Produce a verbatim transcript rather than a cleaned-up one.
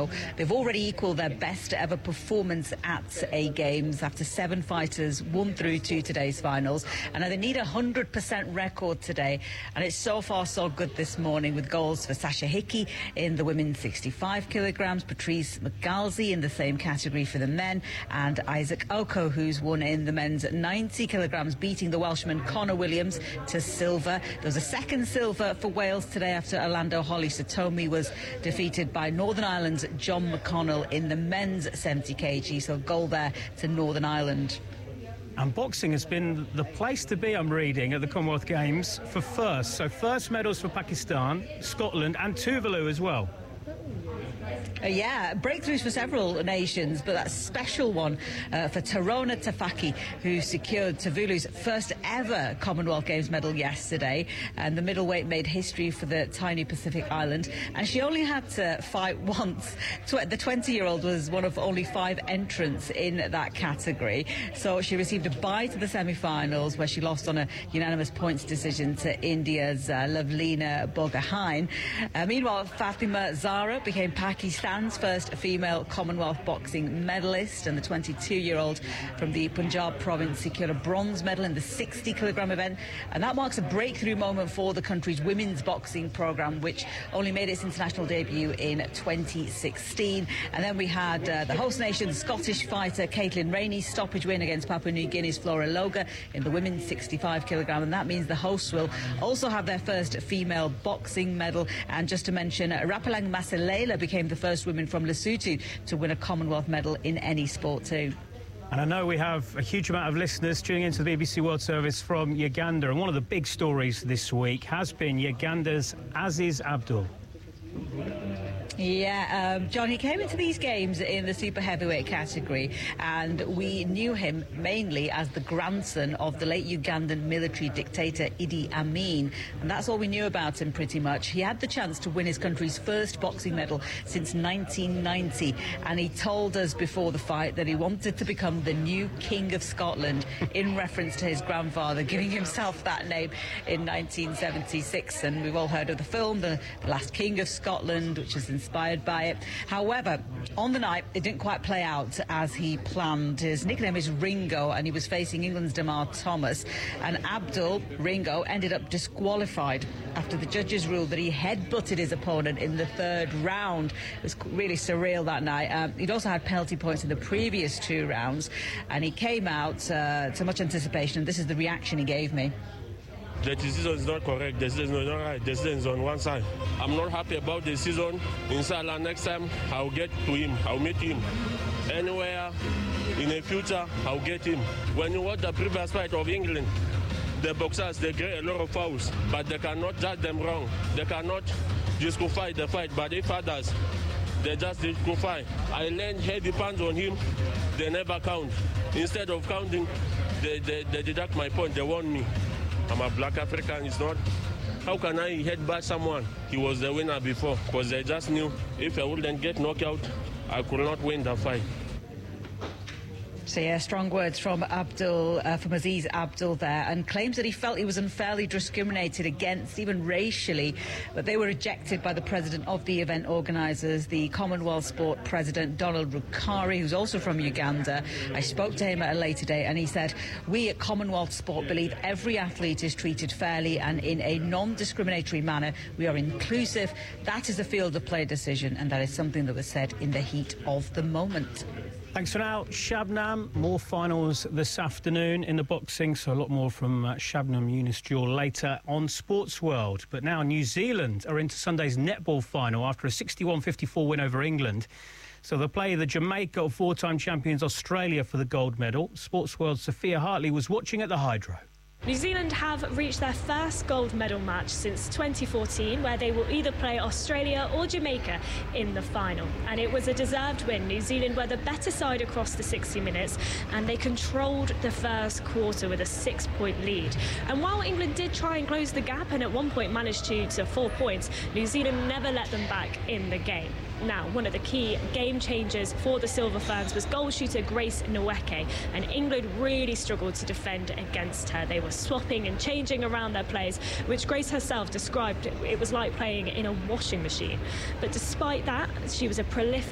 Mexico. They've already equalled their best ever performance at A Games after seven fighters won through to today's finals. And they need a one hundred percent record today. And it's so far so good this morning, with goals for Sasha Hickey in the women's sixty-five kilograms, Patrice McGalzi in the same category for the men, and Isaac Oko, who's won in the men's ninety kilograms, beating the Welshman Connor Williams to silver. There was a second silver for Wales today after Orlando Holly Satomi was defeated by Northern Ireland's John McConnell in the men's seventy kilograms, so goal there to Northern Ireland. And boxing has been the place to be, I'm reading, at the Commonwealth Games for first. So first medals for Pakistan, Scotland and Tuvalu as well. Uh, yeah, breakthroughs for several nations, but that special one uh, for Tarona Tafaki, who secured Tuvalu's first ever Commonwealth Games medal yesterday. And the middleweight made history for the tiny Pacific island. And she only had to fight once. The twenty-year-old was one of only five entrants in that category. So she received a bye to the semi-finals, where she lost on a unanimous points decision to India's uh, Lavlina Bogahain. Uh, meanwhile, Fatima Zahra became Pakistan's first female Commonwealth boxing medalist, and the twenty-two-year-old from the Punjab province secured a bronze medal in the sixty kilogram event, and that marks a breakthrough moment for the country's women's boxing programme, which only made its international debut in twenty sixteen. And then we had uh, the host nation, Scottish fighter Caitlin Rainey's stoppage win against Papua New Guinea's Flora Loga in the women's sixty-five kilogram, and that means the hosts will also have their first female boxing medal. And just to mention, Rapalang Masalela became the first women from Lesotho to win a Commonwealth medal in any sport too. And I know we have a huge amount of listeners tuning into the B B C World Service from Uganda, and one of the big stories this week has been Uganda's Aziz Abdul. Yeah, um, John, he came into these games in the super heavyweight category, and we knew him mainly as the grandson of the late Ugandan military dictator Idi Amin, and that's all we knew about him pretty much. He had the chance to win his country's first boxing medal since nineteen ninety, and he told us before the fight that he wanted to become the new King of Scotland in reference to his grandfather giving himself that name in nineteen seventy-six. And we've all heard of the film The, the Last King of Scotland, which is inspired by it. However, on the night, it didn't quite play out as he planned. His nickname is Ringo, and he was facing England's Damar Thomas. And Abdul, Ringo, ended up disqualified after the judges ruled that he head-butted his opponent in the third round. It was really surreal that night. Um, he'd also had penalty points in the previous two rounds, and he came out uh, to much anticipation, and this is the reaction he gave me. The decision is not correct. The decision is not right. The decision is on one side. I'm not happy about the decision. Inshallah, next time I'll get to him. I'll meet him. Anywhere in the future, I'll get him. When you watch the previous fight of England, the boxers, they create a lot of fouls, but they cannot judge them wrong. They cannot disqualify the fight, but if others, they just disqualify. I learned head depends on him. They never count. Instead of counting, they, they, they deduct my point. They want me. I'm a black African, it's not. How can I headbutt someone? He was the winner before, because they just knew if I wouldn't get knocked out, I could not win the fight. So yeah, strong words from Abdul, uh, from Aziz Abdul there, and claims that he felt he was unfairly discriminated against, even racially, but they were rejected by the president of the event organisers, the Commonwealth Sport President Donald Rukari, who's also from Uganda. I spoke to him at a later date, and he said, "We at Commonwealth Sport believe every athlete is treated fairly and in a non-discriminatory manner. We are inclusive. That is a field of play decision, and that is something that was said in the heat of the moment." Thanks for now, Shabnam. More finals this afternoon in the boxing, so a lot more from uh, Shabnam Younis later on Sports World. But now New Zealand are into Sunday's netball final after a sixty-one fifty-four win over England. So they'll play the Jamaica or four-time champions Australia for the gold medal. Sports World's Sophia Hartley was watching at the Hydro. New Zealand have reached their first gold medal match since twenty fourteen, where they will either play Australia or Jamaica in the final. And it was a deserved win. New Zealand were the better side across the sixty minutes, and they controlled the first quarter with a six-point lead. And while England did try and close the gap and at one point managed to to four points, New Zealand never let them back in the game. Now, one of the key game changers for the Silver Ferns was goal shooter Grace Nweke, and England really struggled to defend against her. They were swapping and changing around their plays, which Grace herself described it was like playing in a washing machine. But despite that, she was a prolific